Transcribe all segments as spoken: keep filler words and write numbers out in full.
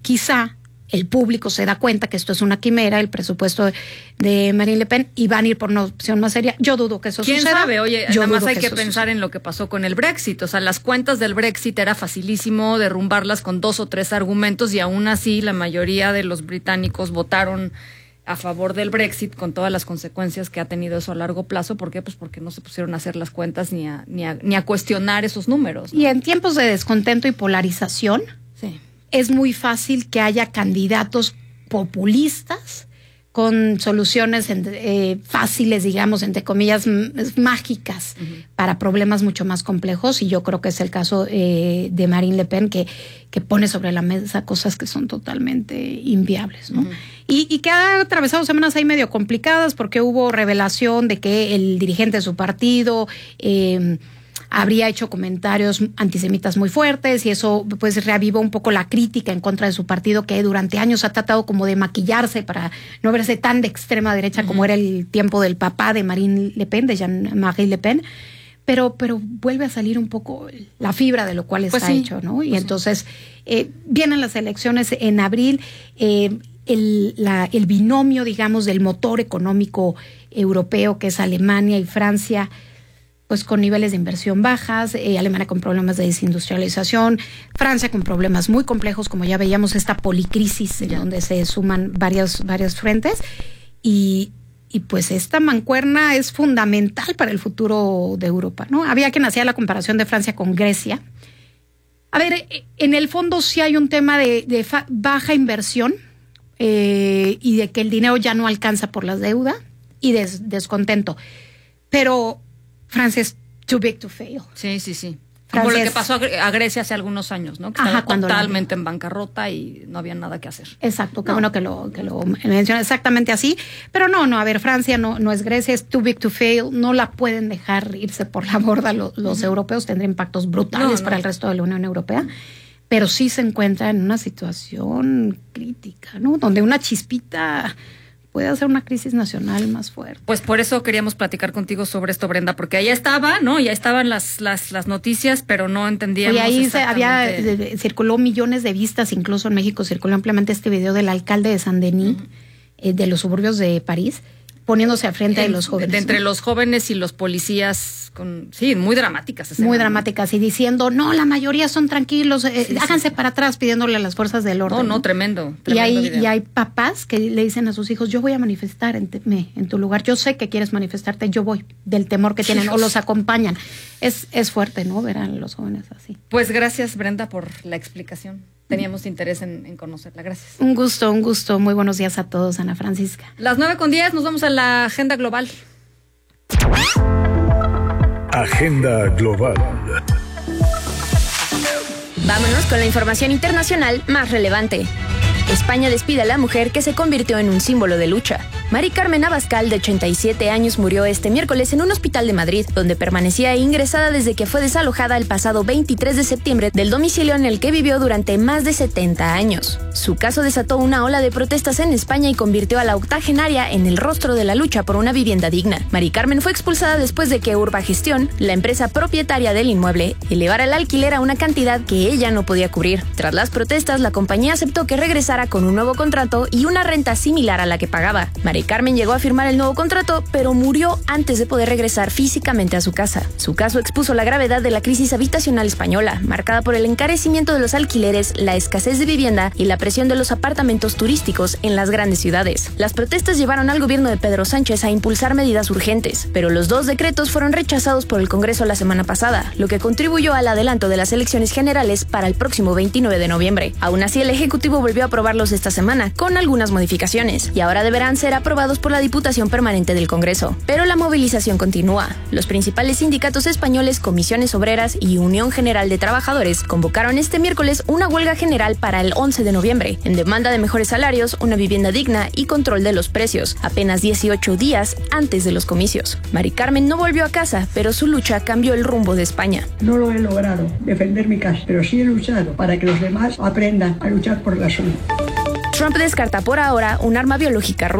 quizá el público se da cuenta que esto es una quimera, el presupuesto de Marine Le Pen, y van a ir por una opción más seria. Yo dudo que eso ¿Quién suceda. ¿Quién sabe? Oye, Yo nada más hay que, que pensar suceda. en lo que pasó con el Brexit. O sea, las cuentas del Brexit era facilísimo derrumbarlas con dos o tres argumentos, y aún así la mayoría de los británicos votaron a favor del Brexit con todas las consecuencias que ha tenido eso a largo plazo. ¿Por qué? Pues porque no se pusieron a hacer las cuentas ni a, ni a, ni a cuestionar esos números, ¿no? Y en tiempos de descontento y polarización, sí, es muy fácil que haya candidatos populistas con soluciones eh, fáciles, digamos, entre comillas, m- mágicas uh-huh. para problemas mucho más complejos, y yo creo que es el caso eh, de Marine Le Pen, que, que pone sobre la mesa cosas que son totalmente inviables, ¿no? Uh-huh. Y, y que ha atravesado semanas ahí medio complicadas, porque hubo revelación de que el dirigente de su partido eh, habría hecho comentarios antisemitas muy fuertes, y eso pues reavivó un poco la crítica en contra de su partido, que durante años ha tratado como de maquillarse para no verse tan de extrema derecha uh-huh. como era el tiempo del papá de Marine Le Pen, de Jean-Marie Le Pen, pero, pero vuelve a salir un poco la fibra de lo cual está pues sí, hecho, ¿no? Y pues entonces sí. eh, vienen las elecciones en abril, eh, el, la, el binomio, digamos, del motor económico europeo, que es Alemania y Francia, pues con niveles de inversión bajas, eh, Alemania con problemas de desindustrialización, Francia con problemas muy complejos, como ya veíamos, esta policrisis en donde se suman varios, varios frentes, y, y pues esta mancuerna es fundamental para el futuro de Europa, ¿no? Había quien hacía la comparación de Francia con Grecia. A ver, en el fondo sí hay un tema de, de fa- baja inversión eh, y de que el dinero ya no alcanza por las deudas y des- descontento, pero Francia es too big to fail. Sí, sí, sí. Como Francia lo que pasó a Grecia hace algunos años, ¿no? Que Ajá, estaba totalmente en bancarrota y no había nada que hacer. Exacto, qué no. bueno que lo, que lo menciona exactamente así. Pero no, no, a ver, Francia no, no es Grecia, es too big to fail. No la pueden dejar irse por la borda los, los uh-huh. europeos. Tendría impactos brutales no, no. para el resto de la Unión Europea. Pero sí se encuentra en una situación crítica, ¿no? Donde una chispita puede hacer una crisis nacional más fuerte. Pues por eso queríamos platicar contigo sobre esto, Brenda, porque allá estaba, ¿no? Ya estaban las las, las noticias, pero no entendíamos. Y ahí se había de, circuló millones de vistas, incluso en México circuló ampliamente este video del alcalde de Saint-Denis, uh-huh. eh, de los suburbios de París, poniéndose al frente en, de los jóvenes. De entre ¿no? los jóvenes y los policías, con sí, muy dramáticas. Escenas, muy dramáticas, ¿no? Y diciendo, no, la mayoría son tranquilos, eh, sí, háganse sí. para atrás, pidiéndole a las fuerzas del orden. No, no, ¿no? tremendo, tremendo y hay, video. Y hay papás que le dicen a sus hijos, yo voy a manifestar en, te, me, en tu lugar, yo sé que quieres manifestarte, yo voy, del temor que tienen, o los acompañan. Es, es fuerte, ¿no? Ver a los jóvenes así. Pues gracias, Brenda, por la explicación. Teníamos interés en, en conocerla. Gracias. Un gusto, un gusto. Muy buenos días a todos, Ana Francisca. Las nueve con diez, nos vamos a la agenda global. Agenda global. Vámonos con la información internacional más relevante. España despide a la mujer que se convirtió en un símbolo de lucha. Mari Carmen Abascal, de ochenta y siete años, murió este miércoles en un hospital de Madrid, donde permanecía ingresada desde que fue desalojada el pasado veintitrés de septiembre del domicilio en el que vivió durante más de setenta años. Su caso desató una ola de protestas en España y convirtió a la octogenaria en el rostro de la lucha por una vivienda digna. Mari Carmen fue expulsada después de que Urbagestión, la empresa propietaria del inmueble, elevara el alquiler a una cantidad que ella no podía cubrir. Tras las protestas, la compañía aceptó que regresara con un nuevo contrato y una renta similar a la que pagaba. Mari Carmen llegó a firmar el nuevo contrato, pero murió antes de poder regresar físicamente a su casa. Su caso expuso la gravedad de la crisis habitacional española, marcada por el encarecimiento de los alquileres, la escasez de vivienda y la presión de los apartamentos turísticos en las grandes ciudades. Las protestas llevaron al gobierno de Pedro Sánchez a impulsar medidas urgentes, pero los dos decretos fueron rechazados por el Congreso la semana pasada, lo que contribuyó al adelanto de las elecciones generales para el próximo veintinueve de noviembre. Aún así, el Ejecutivo volvió a aprobarlos esta semana, con algunas modificaciones, y ahora deberán ser aprobados por la Diputación Permanente del Congreso. Pero la movilización continúa. Los principales sindicatos españoles, Comisiones Obreras y Unión General de Trabajadores convocaron este miércoles una huelga general para el once de noviembre, en demanda de mejores salarios, una vivienda digna y control de los precios, apenas dieciocho días antes de los comicios. Mari Carmen no volvió a casa, pero su lucha cambió el rumbo de España. No lo he logrado defender mi casa, pero sí he luchado para que los demás aprendan a luchar por la suya. Trump descarta por ahora un arma biológica rusa.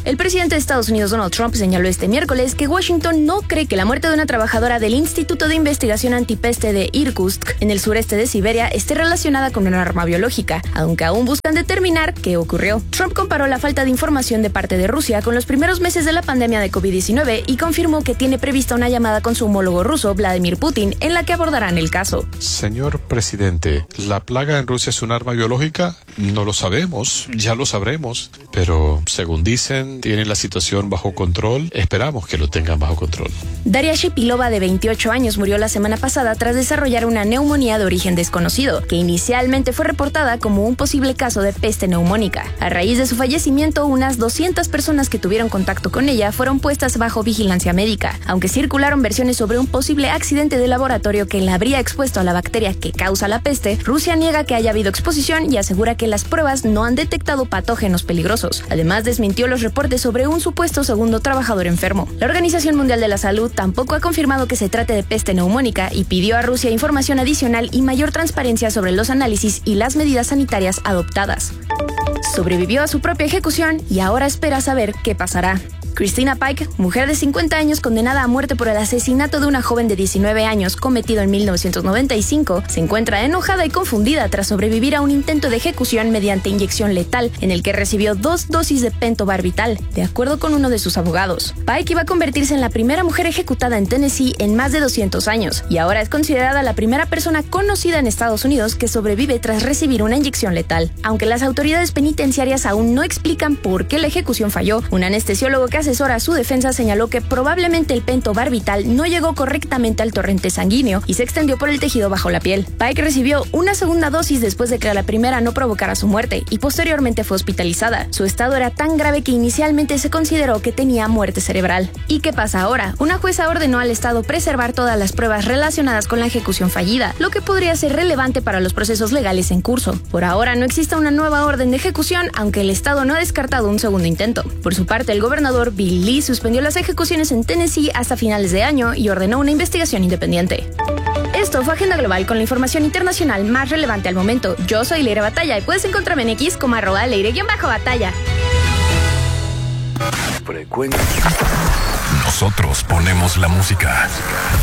El presidente de Estados Unidos, Donald Trump, señaló este miércoles que Washington no cree que la muerte de una trabajadora del Instituto de Investigación Antipeste de Irkutsk, en el sureste de Siberia, esté relacionada con un arma biológica, aunque aún buscan determinar qué ocurrió. Trump comparó la falta de información de parte de Rusia con los primeros meses de la pandemia de COVID diecinueve y confirmó que tiene prevista una llamada con su homólogo ruso, Vladimir Putin, en la que abordarán el caso. Señor presidente, ¿la plaga en Rusia es un arma biológica? No lo sabemos, ya lo sabremos, pero según dicen, tienen la situación bajo control. Esperamos que lo tengan bajo control. Daria Shipilova, de veintiocho años, murió la semana pasada tras desarrollar una neumonía de origen desconocido, que inicialmente fue reportada como un posible caso de peste neumónica. A raíz de su fallecimiento, unas doscientas personas que tuvieron contacto con ella fueron puestas bajo vigilancia médica, aunque circularon versiones sobre un posible accidente de laboratorio que la habría expuesto a la bacteria que causa la peste. Rusia niega que haya habido exposición y asegura que las pruebas no han detectado patógenos peligrosos. Además, desmintió los reportes sobre un supuesto segundo trabajador enfermo. La Organización Mundial de la Salud tampoco ha confirmado que se trate de peste neumónica y pidió a Rusia información adicional y mayor transparencia sobre los análisis y las medidas sanitarias adoptadas. Sobrevivió a su propia ejecución y ahora espera saber qué pasará. Christina Pike, mujer de cincuenta años condenada a muerte por el asesinato de una joven de diecinueve años cometido en mil novecientos noventa y cinco, se encuentra enojada y confundida tras sobrevivir a un intento de ejecución mediante inyección letal en el que recibió dos dosis de pentobarbital, de acuerdo con uno de sus abogados. Pike iba a convertirse en la primera mujer ejecutada en Tennessee en más de doscientos años y ahora es considerada la primera persona conocida en Estados Unidos que sobrevive tras recibir una inyección letal. Aunque las autoridades penitenciarias aún no explican por qué la ejecución falló, un anestesiólogo que asesora a su defensa señaló que probablemente el pentobarbital no llegó correctamente al torrente sanguíneo y se extendió por el tejido bajo la piel. Pike recibió una segunda dosis después de que la primera no provocara su muerte y posteriormente fue hospitalizada. Su estado era tan grave que inicialmente se consideró que tenía muerte cerebral. ¿Y qué pasa ahora? Una jueza ordenó al Estado preservar todas las pruebas relacionadas con la ejecución fallida, lo que podría ser relevante para los procesos legales en curso. Por ahora no existe una nueva orden de ejecución, aunque el Estado no ha descartado un segundo intento. Por su parte, el gobernador Bill Lee suspendió las ejecuciones en Tennessee hasta finales de año y ordenó una investigación independiente. Esto fue Agenda Global con la información internacional más relevante al momento. Yo soy Leire Batalla y puedes encontrarme en X como arroba Leire-Batalla. Frecuencia. Nosotros ponemos la música.